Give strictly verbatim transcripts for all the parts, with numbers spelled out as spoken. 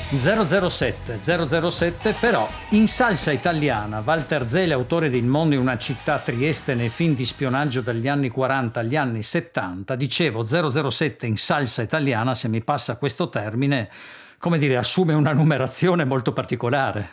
zero zero sette, zero zero sette però in salsa italiana. Walter Zele, autore di Il mondo in una città, Trieste nei film di spionaggio dagli anni quaranta agli anni settanta, dicevo zero zero sette in salsa italiana, se mi passa questo termine, come dire, assume una numerazione molto particolare.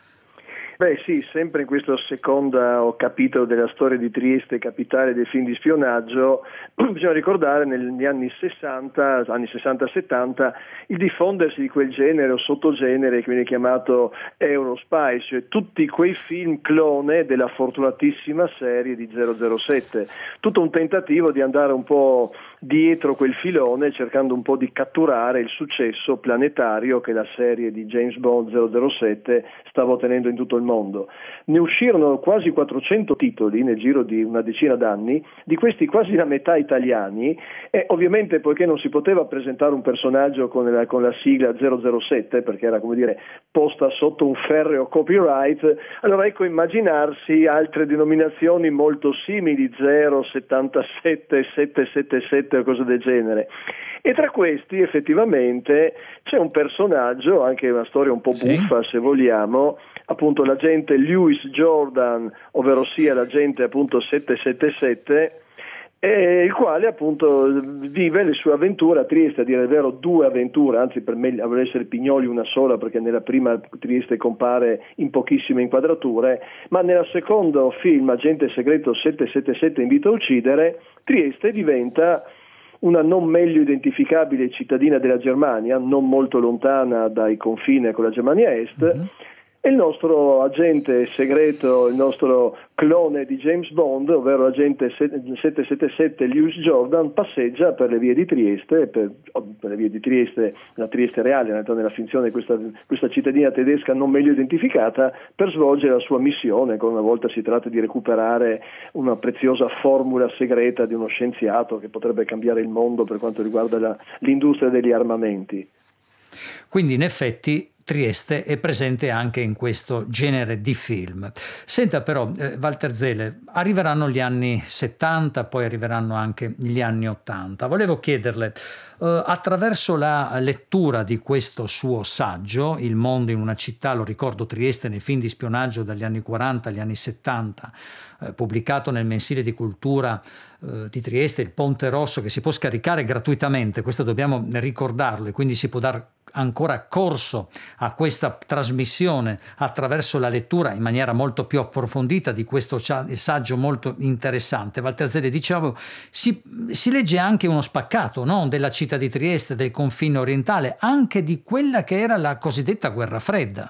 Beh sì, sempre in questo secondo capitolo della storia di Trieste, capitale dei film di spionaggio, bisogna ricordare negli anni sessanta, anni sessanta settanta, il diffondersi di quel genere o sottogenere che viene chiamato Eurospy, cioè tutti quei film clone della fortunatissima serie di zero zero sette. Tutto un tentativo di andare un po' dietro quel filone, cercando un po' di catturare il successo planetario che la serie di James Bond zero zero sette stava ottenendo in tutto il mondo. Ne uscirono quasi quattrocento titoli nel giro di una decina d'anni, di questi quasi la metà italiani, e ovviamente poiché non si poteva presentare un personaggio con la, con la sigla zero zero sette, perché era, come dire, posta sotto un ferreo copyright, allora ecco immaginarsi altre denominazioni molto simili, zero settantasette, settecentosettantasette o cose del genere. E tra questi effettivamente c'è un personaggio, anche una storia un po' buffa, sì, se vogliamo, appunto l'agente Lewis Jordan, ovvero sia l'agente appunto settecentosettantasette, eh, il quale appunto vive le sue avventure a Trieste, a dire il vero due avventure, anzi per me dovrebbe essere Pignoli una sola, perché nella prima Trieste compare in pochissime inquadrature, ma nel secondo film, Agente segreto settecentosettantasette invita a uccidere, Trieste diventa una non meglio identificabile cittadina della Germania, non molto lontana dai confini con la Germania Est, mm-hmm. E il nostro agente segreto, il nostro clone di James Bond, ovvero l'agente settecentosettantasette Lewis Jordan, passeggia per le vie di Trieste, per, per le vie di Trieste, la Trieste reale, nella finzione questa, questa cittadina tedesca non meglio identificata, per svolgere la sua missione, ancora una volta si tratta di recuperare una preziosa formula segreta di uno scienziato che potrebbe cambiare il mondo per quanto riguarda la, l'industria degli armamenti. Quindi in effetti Trieste è presente anche in questo genere di film. Senta però, eh, Walter Zele, arriveranno gli anni settanta, poi arriveranno anche gli anni ottanta. Volevo chiederle, eh, attraverso la lettura di questo suo saggio, Il mondo in una città, lo ricordo, Trieste nei film di spionaggio dagli anni quaranta agli anni settanta, eh, pubblicato nel mensile di cultura eh, di Trieste, Il Ponte Rosso, che si può scaricare gratuitamente, questo dobbiamo ricordarlo, e quindi si può dare ancora corso a questa trasmissione attraverso la lettura in maniera molto più approfondita di questo saggio molto interessante. Walter Zele, dicevo, si, si legge anche uno spaccato, no? Della città di Trieste, del confine orientale, anche di quella che era la cosiddetta guerra fredda.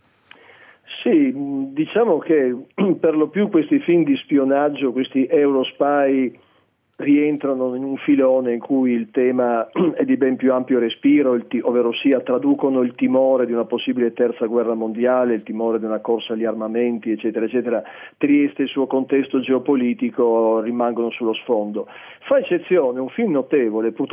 Sì, diciamo che per lo più questi film di spionaggio, questi Eurospy, rientrano in un filone in cui il tema è di ben più ampio respiro, il ti- ovvero sia traducono il timore di una possibile terza guerra mondiale, il timore di una corsa agli armamenti, eccetera, eccetera. Trieste e il suo contesto geopolitico rimangono sullo sfondo. Fa eccezione un film notevole, purtroppo